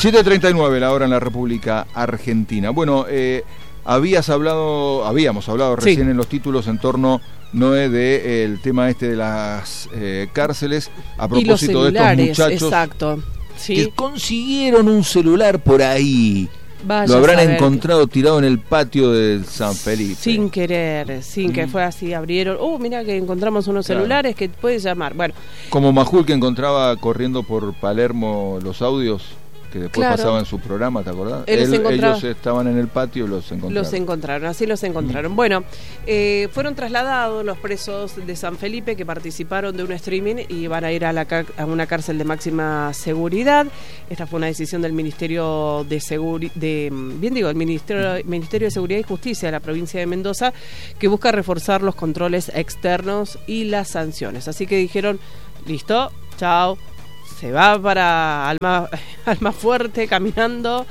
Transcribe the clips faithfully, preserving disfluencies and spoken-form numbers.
siete treinta y nueve la hora en la República Argentina. Bueno, eh, habías hablado, habíamos hablado recién sí. en los títulos en torno, Noé, de eh, el tema este de las eh, cárceles, a propósito de estos muchachos exacto. Sí. que consiguieron un celular por ahí. Vaya, lo habrán encontrado tirado en el patio de San Felipe. Sin querer, sin mm. que fue así, abrieron. Oh, mira que encontramos unos claro. celulares que puedes llamar. Bueno, como Majul, que encontraba corriendo por Palermo los audios que después claro. pasaba en su programa, ¿te acordás? Él, ellos estaban en el patio y los encontraron. Los encontraron, así los encontraron. Mm. Bueno, eh, fueron trasladados los presos de San Felipe que participaron de un streaming y van a ir a, la, a una cárcel de máxima seguridad. Esta fue una decisión del Ministerio de Seguridad, de, bien digo, el Ministerio, Ministerio de Seguridad y Justicia de la provincia de Mendoza, que busca reforzar los controles externos y las sanciones. Así que dijeron, listo, chao. Se va para Alma, Almafuerte caminando.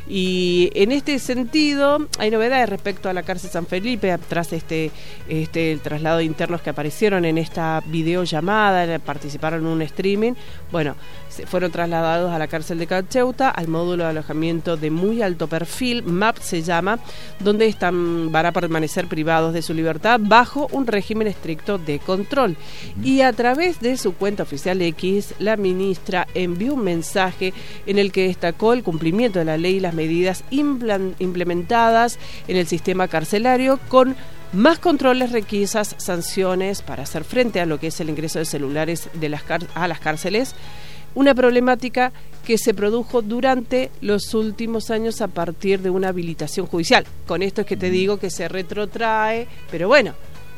Y en este sentido hay novedades respecto a la cárcel San Felipe tras este, este el traslado de internos que aparecieron en esta videollamada, participaron en un streaming. Bueno, se fueron trasladados a la cárcel de Cacheuta, al módulo de alojamiento de muy alto perfil, M A P se llama, donde están van a permanecer privados de su libertad bajo un régimen estricto de control. Y a través de su cuenta oficial X, la ministra envió un mensaje en el que destacó el cumplimiento de la ley y las medidas implementadas en el sistema carcelario con más controles, requisas, sanciones para hacer frente a lo que es el ingreso de celulares de las a las cárceles, una problemática que se produjo durante los últimos años a partir de una habilitación judicial. Con esto es que te digo que se retrotrae, pero bueno,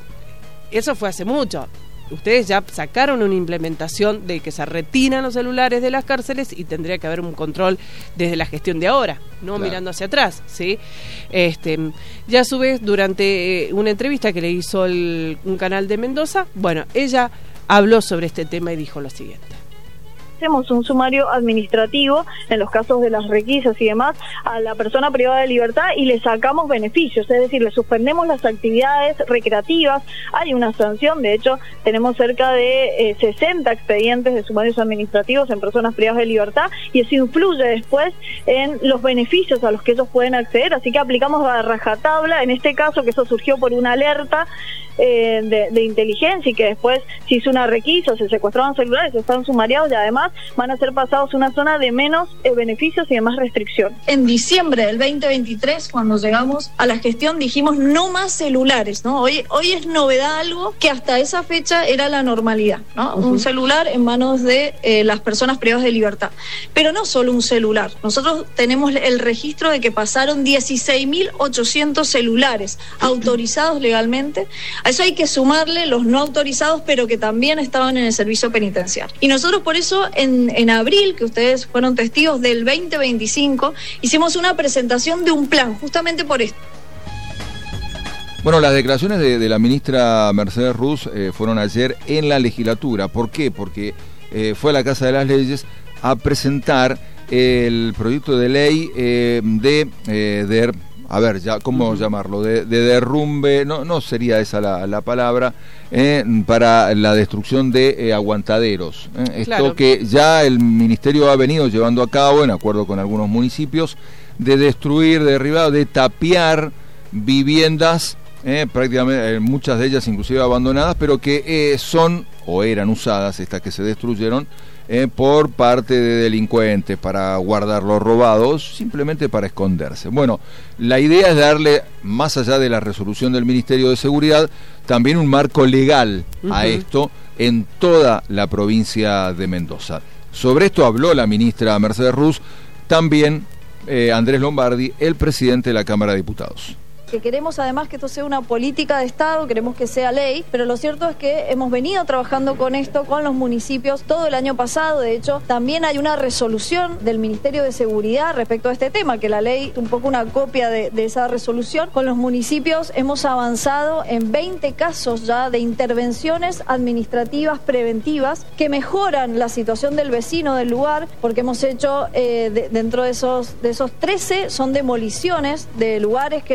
eso fue hace mucho. Ustedes ya sacaron una implementación de que se retiran los celulares de las cárceles y tendría que haber un control desde la gestión de ahora, no claro. mirando hacia atrás, ¿sí? Este, ya a su vez, durante una entrevista que le hizo el, un canal de Mendoza, bueno, ella habló sobre este tema y dijo lo siguiente. Hacemos un sumario administrativo en los casos de las requisas y demás a la persona privada de libertad y le sacamos beneficios, es decir, le suspendemos las actividades recreativas, hay una sanción, de hecho tenemos cerca de eh, sesenta expedientes de sumarios administrativos en personas privadas de libertad y eso influye después en los beneficios a los que ellos pueden acceder, así que aplicamos la rajatabla, en este caso que eso surgió por una alerta eh, de, de inteligencia y que después se hizo una requisa, se secuestraron celulares, están sumariados y además van a ser pasados a una zona de menos eh, beneficios y de más restricción. En diciembre del veinte veintitrés, cuando llegamos a la gestión, dijimos no más celulares, ¿no? Hoy, hoy es novedad algo que hasta esa fecha era la normalidad, ¿no? Uh-huh. Un celular en manos de eh, las personas privadas de libertad. Pero no solo un celular. Nosotros tenemos el registro de que pasaron dieciséis mil ochocientos celulares autorizados legalmente. A eso hay que sumarle los no autorizados, pero que también estaban en el servicio penitenciario. Y nosotros por eso En, en abril, que ustedes fueron testigos del veinte veinticinco, hicimos una presentación de un plan, justamente por esto. Bueno, las declaraciones de, de la ministra Mercedes Ruz eh, fueron ayer en la legislatura. ¿Por qué? Porque eh, fue a la Casa de las Leyes a presentar el proyecto de ley eh, de, eh, de, a ver, ya cómo uh-huh. llamarlo, de, de derrumbe, no, no sería esa la, la palabra, Eh, para la destrucción de eh, aguantaderos. Eh, esto claro. que ya el Ministerio ha venido llevando a cabo, en acuerdo con algunos municipios, de destruir, de derribar, de tapiar viviendas, eh, prácticamente eh, muchas de ellas inclusive abandonadas, pero que eh, son o eran usadas, estas que se destruyeron, eh, por parte de delincuentes para guardar los robados, simplemente para esconderse. Bueno, la idea es darle, más allá de la resolución del Ministerio de Seguridad, también un marco legal uh-huh. a esto en toda la provincia de Mendoza. Sobre esto habló la ministra Mercedes Ruz, también eh, Andrés Lombardi, el presidente de la Cámara de Diputados. Que queremos además que esto sea una política de Estado, queremos que sea ley, pero lo cierto es que hemos venido trabajando con esto, con los municipios, todo el año pasado. De hecho, también hay una resolución del Ministerio de Seguridad respecto a este tema, que la ley, un poco una copia de, de esa resolución. Con los municipios hemos avanzado en veinte casos ya de intervenciones administrativas preventivas que mejoran la situación del vecino del lugar, porque hemos hecho, eh, de, dentro de esos, de esos trece, son demoliciones de lugares que eran usados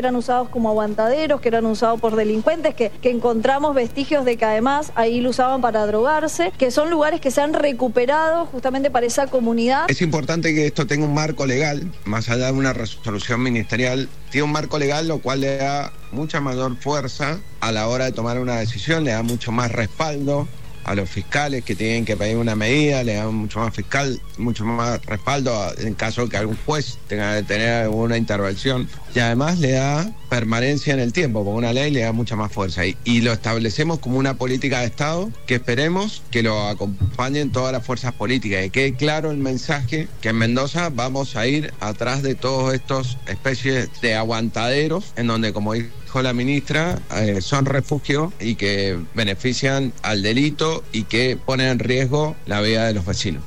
usados como aguantaderos, que eran usados por delincuentes, que, que encontramos vestigios de que además ahí lo usaban para drogarse, que son lugares que se han recuperado justamente para esa comunidad. Es importante que esto tenga un marco legal, más allá de una resolución ministerial, tiene un marco legal, lo cual le da mucha mayor fuerza a la hora de tomar una decisión, le da mucho más respaldo a los fiscales que tienen que pedir una medida, le dan mucho más fiscal, mucho más respaldo en caso de que algún juez tenga que tener alguna intervención, y además le da permanencia en el tiempo, porque una ley le da mucha más fuerza, y, y lo establecemos como una política de Estado que esperemos que lo acompañen todas las fuerzas políticas, y quede claro el mensaje que en Mendoza vamos a ir atrás de todos estos especies de aguantaderos, en donde, como dijo la ministra, eh, son refugios y que benefician al delito y que ponen en riesgo la vida de los vecinos.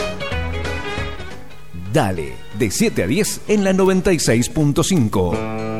Dale, de siete a diez en la noventa y seis punto cinco.